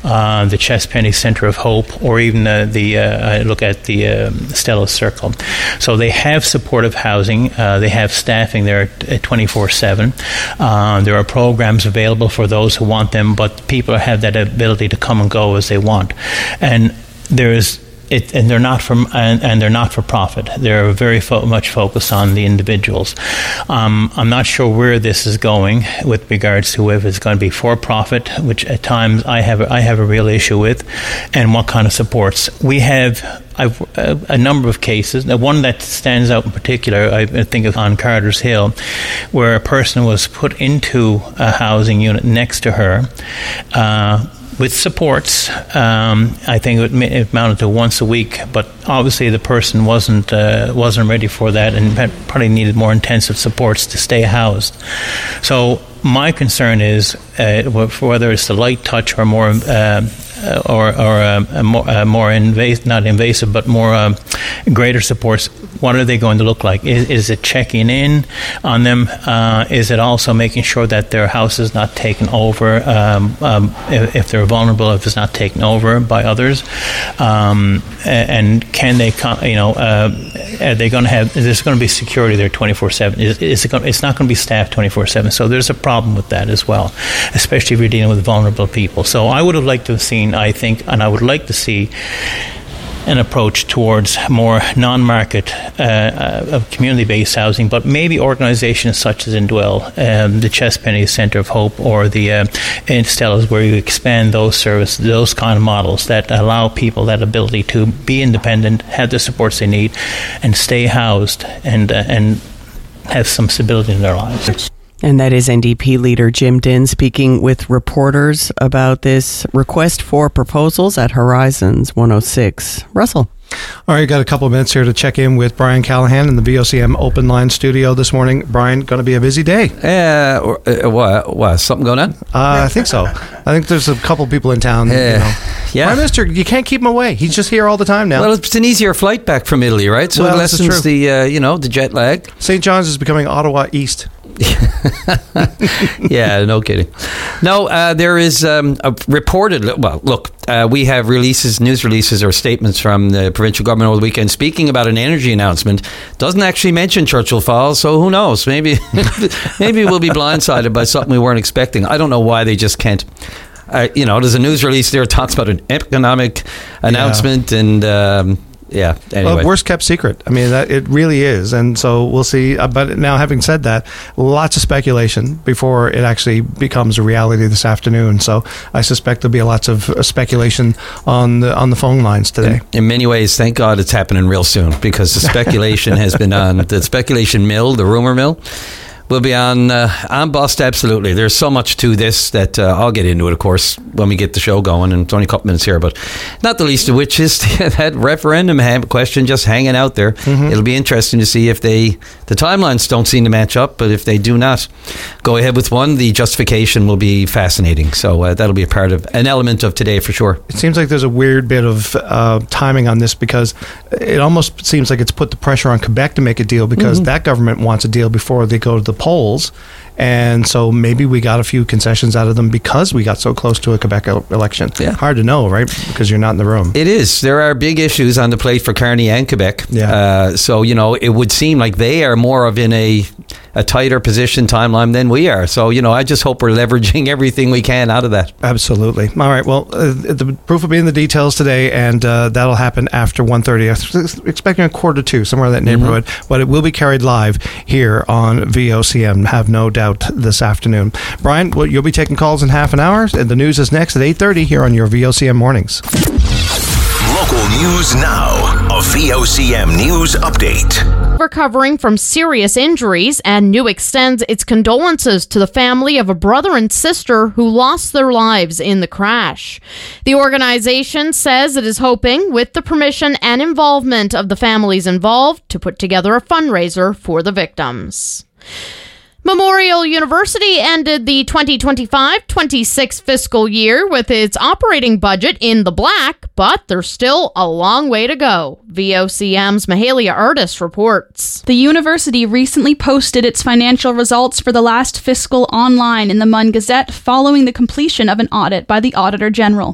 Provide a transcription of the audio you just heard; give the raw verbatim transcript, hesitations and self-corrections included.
uh, the Chespenny Center of Hope, or even uh, the uh, I look at the uh, Stella Circle. So they have supportive housing. Uh, they have staffing there twenty-four seven. Uh, there are programs available for those who want them, but people have that ability to come and go as they want. And there is It, and they're not from, and, and they're not for profit. They're very fo- much focused on the individuals. Um, I'm not sure where this is going with regards to if it's going to be for profit, which at times I have I have a real issue with, and what kind of supports we have. I've, uh, a number of cases. Now, one that stands out in particular, I think, is on Carter's Hill, where a person was put into a housing unit next to her. Uh, With supports, um, I think it, it amounted to once a week, but obviously the person wasn't uh, wasn't ready for that and had probably needed more intensive supports to stay housed. So my concern is uh, whether it's the light touch or more, uh, or or uh, a more, uh, more invasive, not invasive, but more uh, greater supports. What are they going to look like? Is, is it checking in on them? Uh, is it also making sure that their house is not taken over, um, um, if, if they're vulnerable, if it's not taken over by others? Um, and can they, you know, uh, are they going to have, is there going to be security there twenty-four seven? Is, is it going, it's not going to be staffed twenty-four seven. So there's a problem with that as well, especially if you're dealing with vulnerable people. So I would have liked to have seen, I think, and I would like to see an approach towards more non-market uh, uh, community-based housing, but maybe organizations such as Indwell, um, the Chespenny Center of Hope, or the uh, Stella's, where you expand those services, those kind of models that allow people that ability to be independent, have the supports they need, and stay housed and uh, and have some stability in their lives. And that is N D P leader Jim Dinn speaking with reporters about this request for proposals at Horizons one oh six. Russell. All right, got a couple of minutes here to check in with Brian Callahan in the V O C M Open Line studio this morning. Brian, going to be a busy day. Uh, uh, what, what, something going on? Uh, I think so. I think there's a couple people in town. Uh, you know. Yeah. Prime Minister, you can't keep him away. He's just here all the time now. Well, it's an easier flight back from Italy, right? So well, it lessens the, uh, you know, the jet lag. Saint John's is becoming Ottawa East. Yeah, no kidding. No, uh, there is um, a reported, well, look, uh, we have releases, news releases or statements from the provincial government over the weekend speaking about an energy announcement. Doesn't actually mention Churchill Falls, so who knows? Maybe maybe we'll be blindsided by something we weren't expecting. I don't know why they just can't. Uh, you know, there's a news release there that talks about an economic announcement yeah. and... Um, Yeah, anyway. Well, worst kept secret. I mean, that, it really is. And so we'll see. Uh, but now, having said that, lots of speculation before it actually becomes a reality this afternoon. So I suspect there'll be lots of uh, speculation on the on the phone lines today. In, in many ways, thank God it's happening real soon, because the speculation has been on, the speculation mill, the rumor mill, will be on uh, on bust, absolutely. There's so much to this that uh, I'll get into it, of course, when we get the show going, and it's only a couple minutes here, but not the least of which is that referendum question just hanging out there. Mm-hmm. It'll be interesting to see if they, the timelines don't seem to match up, but if they do not go ahead with one, the justification will be fascinating. So uh, that'll be a part of, an element of today for sure. It seems like there's a weird bit of uh, timing on this, because it almost seems like it's put the pressure on Quebec to make a deal, because mm-hmm. that government wants a deal before they go to the polls, and so maybe we got a few concessions out of them because we got so close to a Quebec election. Yeah. Hard to know, right? Because you're not in the room. It is. There are big issues on the plate for Carney and Quebec. Yeah. Uh, so, you know, it would seem like they are more of in a a tighter position timeline than we are. So, you know, I just hope we're leveraging everything we can out of that. Absolutely. All right. Well, uh, the proof will be in the details today, and uh, that'll happen after one thirty. I'm expecting a quarter to two, somewhere in that neighborhood. Mm-hmm. But it will be carried live here on V O C M. Have no doubt this afternoon. Brian, well, you'll be taking calls in half an hour, and the news is next at eight thirty here on your V O C M Mornings. Local news now. A V O C M News Update. Recovering from serious injuries, and New extends its condolences to the family of a brother and sister who lost their lives in the crash. The organization says it is hoping, with the permission and involvement of the families involved, to put together a fundraiser for the victims. Memorial University ended the twenty twenty-five twenty-six fiscal year with its operating budget in the black, but there's still a long way to go. V O C M's Mahalia Artis reports. The university recently posted its financial results for the last fiscal online in the Mun Gazette following the completion of an audit by the Auditor General.